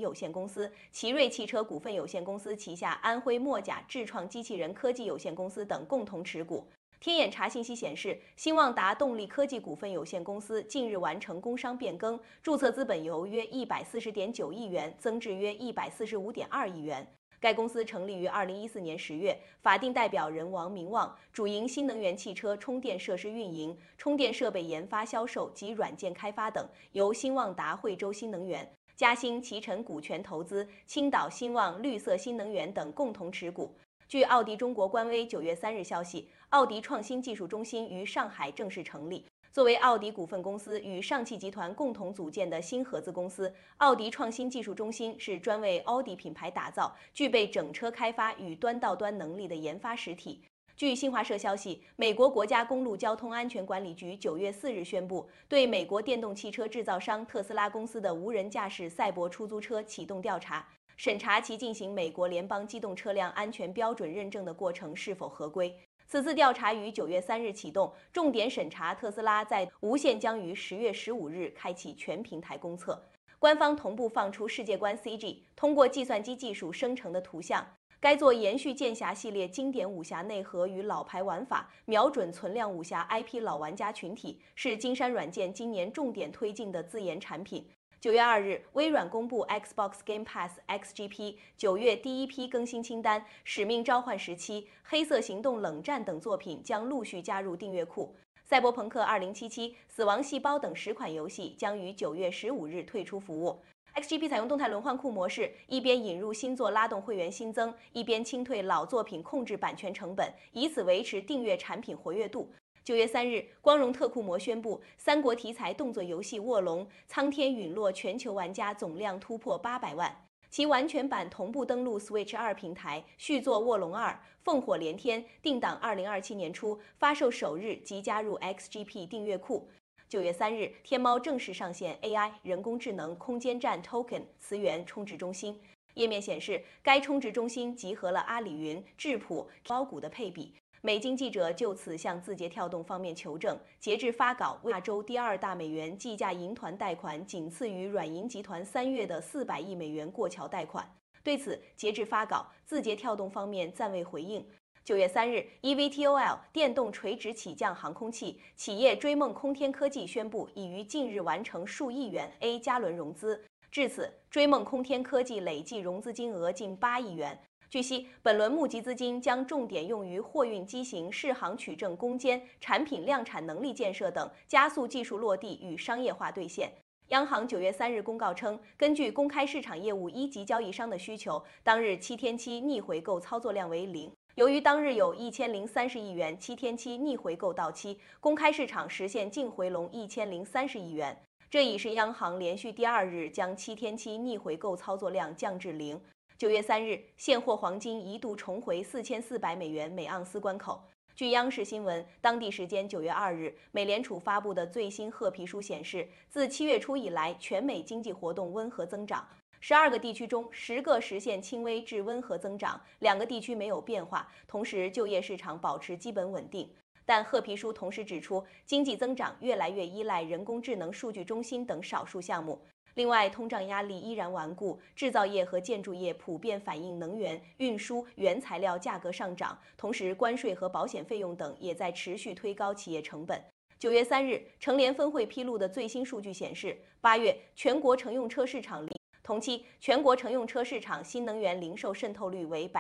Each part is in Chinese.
有限公司、奇瑞汽车股份有限公司旗下安徽墨甲智创机器人科技有限公司等共同持股。天眼查信息显示，兴旺达动力科技股份有限公司近日完成工商变更，注册资本由约140.9亿元增至约145.2亿元。该公司成立于2014年10月，法定代表人王明旺，主营新能源汽车充电设施运营、充电设备研发销售及软件开发等，由兴旺达惠州新能源、嘉兴奇晨股权投资、青岛兴旺绿色新能源等共同持股。据奥迪中国官微9月3日消息，奥迪创新技术中心于上海正式成立。作为奥迪股份公司与上汽集团共同组建的新合资公司，奥迪创新技术中心是专为奥迪品牌打造、具备整车开发与端到端能力的研发实体。据新华社消息，美国国家公路交通安全管理局9月4日宣布，对美国电动汽车制造商特斯拉公司的无人驾驶赛博出租车启动调查，审查其进行美国联邦机动车辆安全标准认证的过程是否合规。此次调查于9月3日启动，重点审查特斯拉在无线将于10月15日开启全平台公测。官方同步放出世界观 CG， 通过计算机技术生成的图像。该作延续剑侠系列经典武侠内核与老牌玩法，瞄准存量武侠 IP 老玩家群体，是金山软件今年重点推进的自研产品。9月2日，微软公布 Xbox Game Pass XGP 9月第一批更新清单，《使命召唤17》、《黑色行动：冷战》等作品将陆续加入订阅库。赛博朋克2077、死亡细胞等10款游戏将于9月15日退出服务。XGP 采用动态轮换库模式，一边引入新作拉动会员新增，一边清退老作品控制版权成本，以此维持订阅产品活跃度。9月3日，光荣特库摩宣布，三国题材动作游戏《卧龙：苍天陨落》全球玩家总量突破800万，其完全版同步登陆 Switch 2平台，续作《卧龙2》烽火连天定档2027年初，发售首日即加入 XGP 订阅库。9月3日，天猫正式上线 AI 人工智能空间站 Token 词源充值中心。页面显示，该充值中心集合了阿里云、智谱、包谷的配比。美经记者就此向字节跳动方面求证，截至发稿，亚洲第2大美元计价银团贷款仅次于软银集团3月的400亿美元过桥贷款。对此，截至发稿，字节跳动方面暂未回应。9月3日 ，eVTOL 电动垂直起降航空器企业追梦空天科技宣布，已于近日完成数亿元 A 加轮融资。至此，追梦空天科技累计融资金额近8亿元。据悉，本轮募集资金将重点用于货运机型适航取证攻坚、产品量产能力建设等，加速技术落地与商业化兑现。央行9月3日公告称，根据公开市场业务一级交易商的需求，当日7天期逆回购操作量为0。由于当日有1030亿元7天期逆回购到期，公开市场实现净回笼1030亿元。这已是央行连续第2日将7天期逆回购操作量降至0。9月3日，现货黄金一度重回4400美元每盎司关口。据央视新闻，当地时间9月2日，美联储发布的最新褐皮书显示，自7月初以来，全美经济活动温和增长，12个地区中10个实现轻微至温和增长，2个地区没有变化，同时就业市场保持基本稳定。但褐皮书同时指出，经济增长越来越依赖人工智能数据中心等少数项目。另外，通胀压力依然顽固，制造业和建筑业普遍反映能源、运输、原材料价格上涨，同时关税和保险费用等也在持续推高企业成本。9月3日，乘联分会披露的最新数据显示，8月全国乘用车市场同期全国乘用车市场新能源零售渗透率为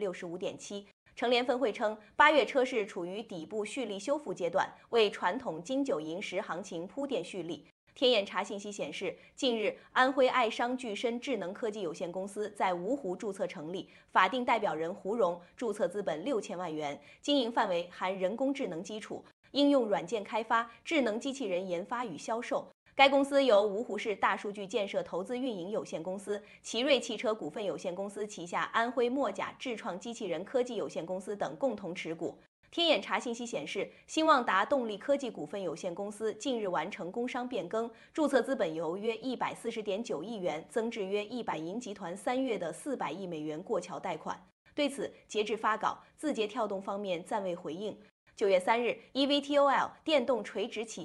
65.7%。乘联分会称，8月车市处于底部蓄力修复阶段，为传统金九银十行情铺垫蓄力。天眼查信息显示，近日安徽爱商聚深智能科技有限公司在芜湖注册成立，法定代表人胡荣，注册资本6000万元，经营范围含人工智能基础、应用软件开发、智能机器人研发与销售。该公司由芜湖市大数据建设投资运营有限公司、奇瑞汽车股份有限公司旗下安徽墨甲智创机器人科技有限公司等共同持股。天眼查信息显示，兴旺达动力科技股份有限公司近日完成工商变更，注册资本由约140.9亿元增至约100银集团3月的400亿美元过桥贷款。对此，截至发稿，字节跳动方面暂未回应。9月3日，eVTOL 电动垂直起